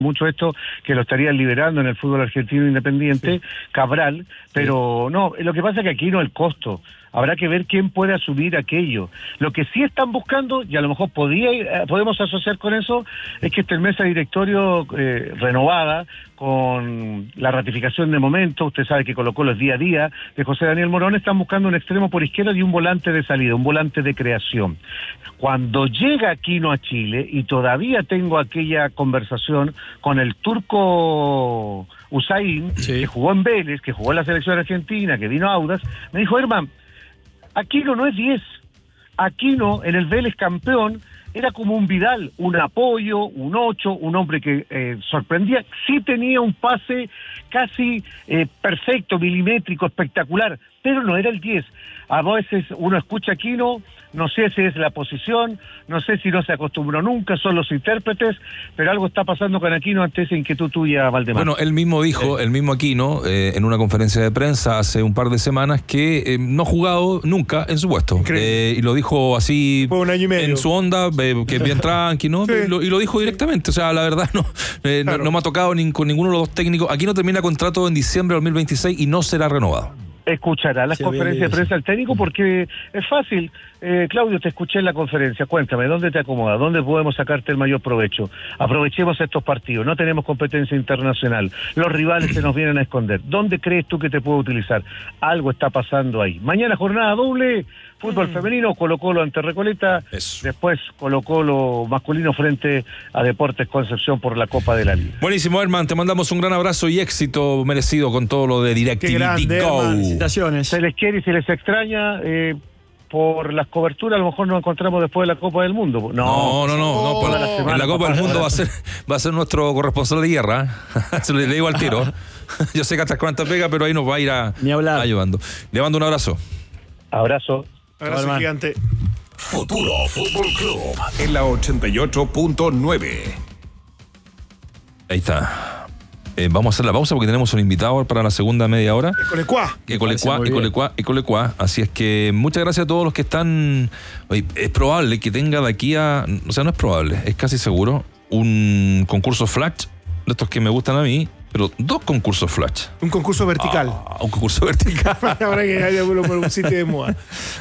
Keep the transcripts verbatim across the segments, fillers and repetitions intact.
mucho esto, que lo estarían liberando en el fútbol argentino independiente, sí. Cabral, pero sí. no, lo que pasa es que aquí no el costo, habrá que ver quién puede asumir aquello. Lo que sí están buscando, y a lo mejor podía ir, podemos asociar con eso, es que esta mesa de directorio eh, renovada, con la ratificación de momento, usted sabe que colocó los día a día de José Daniel Morón, están buscando un extremo por izquierda y un volante de salida, un volante de creación. Cuando llega Aquino a Chile, y todavía tengo aquella conversación con el turco Usain, sí. que jugó en Vélez, que jugó en la selección argentina, que vino a Audax, me dijo, Herman, Aquino no es diez, Aquino en el Vélez campeón era como un Vidal, un apoyo, un ocho, un hombre que eh, sorprendía, sí tenía un pase casi eh, perfecto, milimétrico, espectacular, pero no era el diez. A veces uno escucha Aquino, no sé si es la posición, no sé si no se acostumbró nunca, son los intérpretes, pero algo está pasando con Aquino ante esa inquietud tuya, Valdemar. Bueno, él mismo dijo, sí. el mismo Aquino, eh, en una conferencia de prensa hace un par de semanas, que eh, no ha jugado nunca en su puesto. Eh, y lo dijo así, fue un año y medio. En su onda, eh, que bien tranqui, ¿no? Sí. Y, lo, y lo dijo directamente, o sea, la verdad no, eh, claro. no, no me ha tocado ni, con ninguno de los dos técnicos. Aquino termina contrato en diciembre de dos mil veintiséis y no será renovado. Escuchará las sí, conferencias de prensa del técnico porque es fácil. Eh, Claudio, te escuché en la conferencia, cuéntame, ¿dónde te acomoda? ¿Dónde podemos sacarte el mayor provecho? Aprovechemos estos partidos, no tenemos competencia internacional, los rivales se nos vienen a esconder. ¿Dónde crees tú que te puedo utilizar? Algo está pasando ahí. Mañana jornada doble, fútbol mm. femenino, Colo-Colo ante Recoleta, Eso. después Colo-Colo masculino frente a Deportes Concepción por la Copa de la Liga. Buenísimo, Herman, te mandamos un gran abrazo y éxito merecido con todo lo de DirecTV Go. Felicitaciones. Se les quiere y se les extraña, eh, por las coberturas a lo mejor nos encontramos después de la Copa del Mundo. No, no, no, no, no por la, semana, en la Copa del Mundo va a ser va a ser nuestro corresponsal de guerra. Se le digo al tiro. Yo sé que hasta cuánta pega, pero ahí nos va a ir a, a llevando. Le mando un abrazo. Abrazo. Abrazo Hola, gigante. Futuro Fútbol Club en la ochenta y ocho punto nueve. Ahí está. Eh, vamos a hacer la pausa porque tenemos un invitado para la segunda media hora. Ecolecuá. Ecolecuá, Ecolecuá, Ecolecuá. Así es que muchas gracias a todos los que están. Oye, es probable que tenga de aquí a. O sea, no es probable, es casi seguro un concurso flash de estos que me gustan a mí, pero dos concursos flash. Un concurso vertical. Ah, un concurso vertical. Ahora que haya uno por un sitio de moda.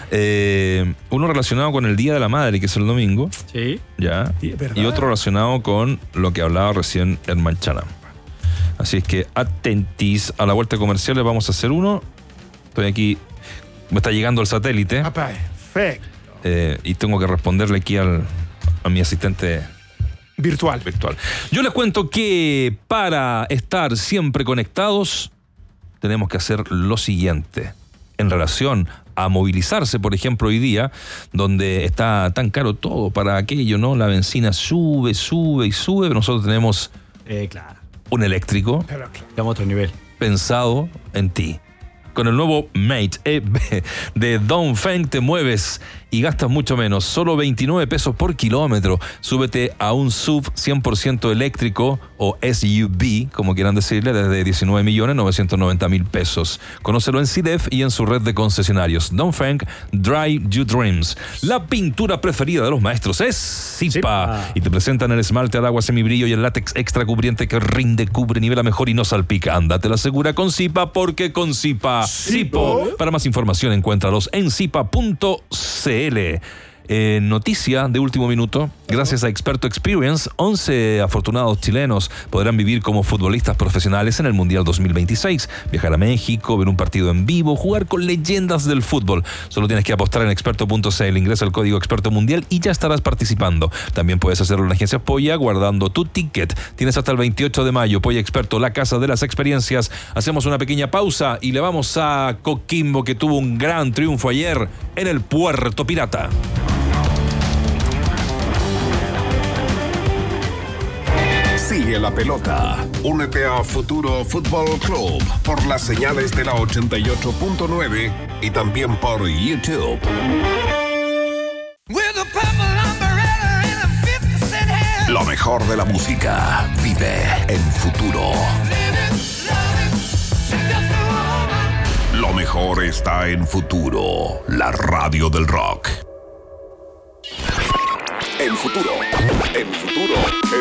Eh, uno relacionado con el Día de la Madre, que es el domingo. Sí. Ya. Sí, y otro relacionado con lo que hablaba recién Herman Chanam. Así es que atentis, a la vuelta comercial les vamos a hacer uno. Estoy aquí, me está llegando el satélite. Ah, perfecto. Eh, y tengo que responderle aquí al, a mi asistente virtual. virtual. Yo les cuento que para estar siempre conectados tenemos que hacer lo siguiente. En relación a movilizarse, por ejemplo, hoy día, donde está tan caro todo para aquello, ¿no? La benzina sube, sube y sube, pero nosotros tenemos... Eh, claro. Un eléctrico Estamos a otro nivel. Pensado en ti. Con el nuevo Mate E V de Dongfeng te mueves y gastas mucho menos. Solo veintinueve pesos por kilómetro. Súbete a un S U V cien por ciento eléctrico o S U V, como quieran decirle, desde diecinueve millones novecientos noventa mil pesos. Conócelo en C D E F y en su red de concesionarios. Dongfeng, Drive Your Dreams. La pintura preferida de los maestros es Zipa. Y te presentan el esmalte al agua semibrillo y el látex extra cubriente que rinde, cubre, nivela mejor y no salpica. Ándate la segura con Zipa, porque con Zipa, Zipo. Para más información encuéntralos en zipa punto c l. Eh, noticia de último minuto. Gracias a Experto Experience, once afortunados chilenos podrán vivir como futbolistas profesionales en el Mundial dos mil veintiséis. Viajar a México, ver un partido en vivo, jugar con leyendas del fútbol. Solo tienes que apostar en experto punto c l. Ingresa el código Experto Mundial y ya estarás participando. También puedes hacerlo en la agencia Polla guardando tu ticket. Tienes hasta el veintiocho de mayo. Polla Experto, la casa de las experiencias. Hacemos una pequeña pausa y le vamos a Coquimbo, que tuvo un gran triunfo ayer en el Puerto Pirata. Sigue la pelota. Únete a Futuro Fútbol Club por las señales de la ochenta y ocho punto nueve y también por YouTube. Lo mejor de la música vive en Futuro. Lo mejor está en Futuro, la radio del rock. En Futuro, en Futuro.